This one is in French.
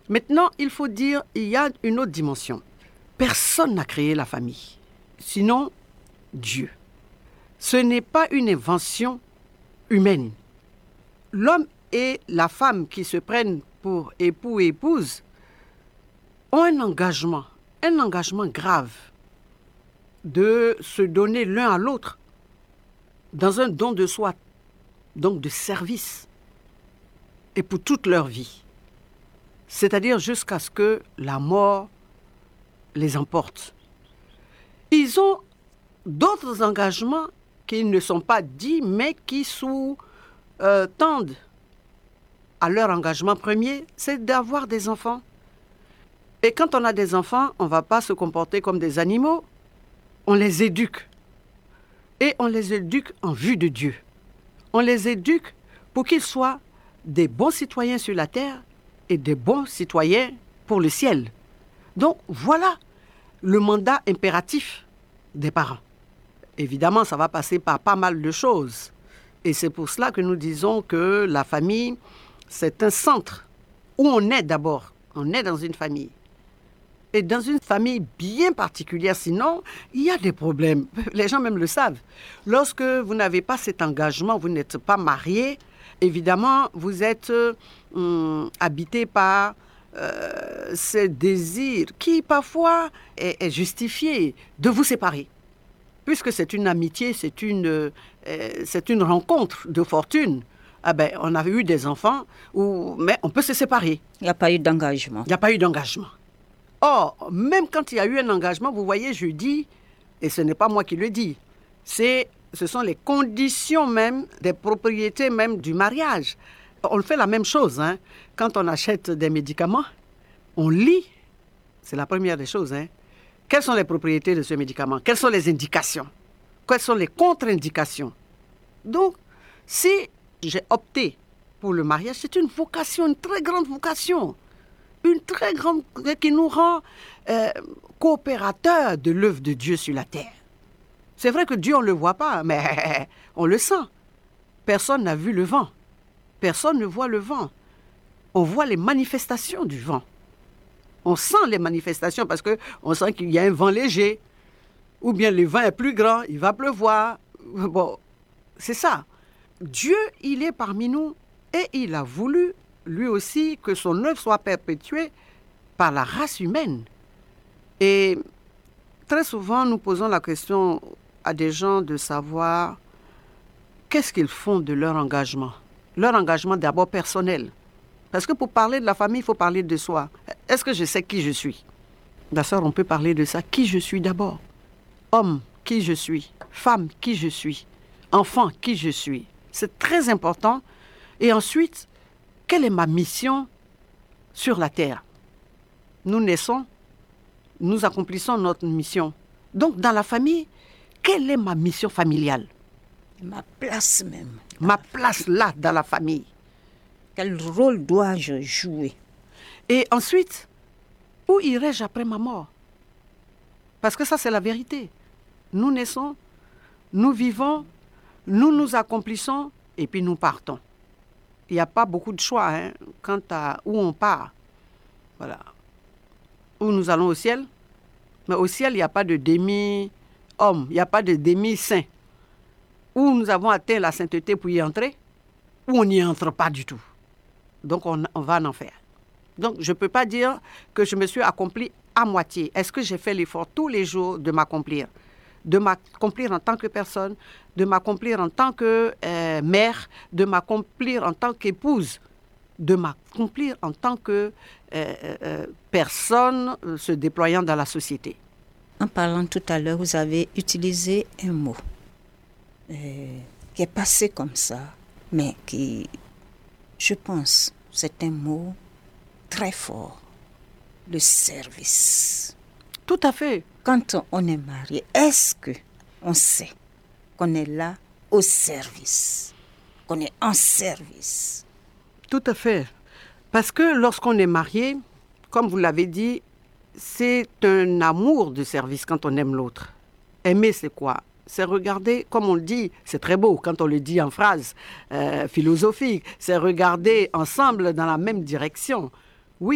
Maintenant, il faut dire, il y a une autre dimension. Personne n'a créé la famille, sinon Dieu. Ce n'est pas une invention humaine. L'homme et la femme qui se prennent pour époux et épouse ont un engagement grave de se donner l'un à l'autre dans un don de soi, donc de service, et pour toute leur vie. C'est-à-dire jusqu'à ce que la mort les emporte. Ils ont d'autres engagements qui ne sont pas dits, mais qui tendent à leur engagement premier, c'est d'avoir des enfants. Et quand on a des enfants, on ne va pas se comporter comme des animaux, on les éduque. Et on les éduque en vue de Dieu. On les éduque pour qu'ils soient des bons citoyens sur la terre et des bons citoyens pour le ciel. Donc voilà le mandat impératif des parents. Évidemment, ça va passer par pas mal de choses. Et c'est pour cela que nous disons que la famille, c'est un centre où on est d'abord. On est dans une famille. Et dans une famille bien particulière, sinon, il y a des problèmes. Les gens même le savent. Lorsque vous n'avez pas cet engagement, vous n'êtes pas marié, évidemment, vous êtes habité par ce désir qui, parfois, est justifié de vous séparer. Puisque c'est une amitié, c'est une rencontre de fortune. Ah ben, on a eu des enfants, mais on peut se séparer. Il n'y a pas eu d'engagement. Il n'y a pas eu d'engagement. Or, même quand il y a eu un engagement, vous voyez, je dis, et ce n'est pas moi qui le dis, ce sont les conditions même, des propriétés même du mariage. On fait la même chose. Hein. Quand on achète des médicaments, on lit, c'est la première des choses, hein. Quelles sont les propriétés de ce médicament? Quelles sont les indications? Quelles sont les contre-indications? Donc, si j'ai opté pour le mariage, c'est une vocation, une très grande vocation. Une très grande qui nous rend coopérateurs de l'œuvre de Dieu sur la terre. C'est vrai que Dieu, on ne le voit pas, mais on le sent. Personne n'a vu le vent. Personne ne voit le vent. On voit les manifestations du vent. On sent les manifestations parce qu'on sent qu'il y a un vent léger. Ou bien le vent est plus grand, il va pleuvoir. Bon, c'est ça. Dieu, il est parmi nous et il a voulu, lui aussi, que son œuvre soit perpétuée par la race humaine. Et très souvent, nous posons la question à des gens de savoir qu'est-ce qu'ils font de leur engagement. Leur engagement d'abord personnel. Parce que pour parler de la famille, il faut parler de soi. Est-ce que je sais qui je suis? La sœur, on peut parler de ça. Qui je suis d'abord? Homme, qui je suis? Femme, qui je suis? Enfant, qui je suis? C'est très important. Et ensuite, quelle est ma mission sur la terre? Nous naissons, nous accomplissons notre mission. Donc, dans la famille, quelle est ma mission familiale? Ma place même. Ma place là, dans la famille. Quel rôle dois-je jouer? Et ensuite, où irai-je après ma mort? Parce que ça, c'est la vérité. Nous naissons, nous vivons, nous nous accomplissons et puis nous partons. Il n'y a pas beaucoup de choix quant à où on part. Voilà. Où nous allons au ciel. Mais au ciel, il n'y a pas de demi-homme, il n'y a pas de demi-saint. Où nous avons atteint la sainteté pour y entrer, ou on n'y entre pas du tout. Donc, on va en enfer. Donc, je ne peux pas dire que je me suis accomplie à moitié. Est-ce que j'ai fait l'effort tous les jours de m'accomplir? De m'accomplir en tant que personne, de m'accomplir en tant que mère, de m'accomplir en tant qu'épouse, de m'accomplir en tant que personne se déployant dans la société. En parlant tout à l'heure, vous avez utilisé un mot qui est passé comme ça, mais qui, je pense, c'est un mot très fort, le service. Tout à fait. Quand on est marié, est-ce qu'on sait qu'on est là au service, qu'on est en service? Tout à fait. Parce que lorsqu'on est marié, comme vous l'avez dit, c'est un amour de service quand on aime l'autre. Aimer, c'est quoi? C'est regarder, comme on le dit, c'est très beau quand on le dit en phrase philosophique, c'est regarder ensemble dans la même direction.